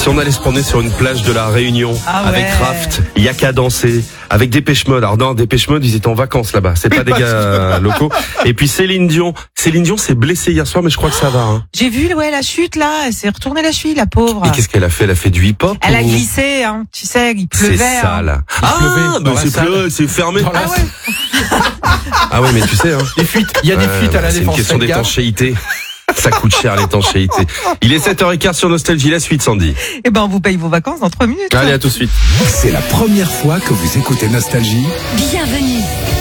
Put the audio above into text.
Si on allait se promener sur une plage de la Réunion, avec Kraft, y a qu'à danser, avec Dépêche Mode. Alors non, Dépêche Mode, ils étaient en vacances là-bas. C'est pas des gars locaux. Et puis Céline Dion s'est blessée hier soir, mais je crois que ça va. Hein. J'ai vu, la chute là. Elle s'est retournée la cheville, la pauvre. Et qu'est-ce qu'elle a fait? Elle a fait du hip-hop? Elle a glissé, hein. Tu sais, il pleuvait. C'est ça là. C'est fermé. Ah ouais, mais tu sais, hein. Des fuites. Il y a des fuites à la c'est défense. C'est une question d'étanchéité. Ça coûte cher l'étanchéité. Il est 7h15 sur Nostalgie, la suite Sandy. Eh ben on vous paye vos vacances dans 3 minutes. Allez, à tout de suite. C'est la première fois que vous écoutez Nostalgie. Bienvenue.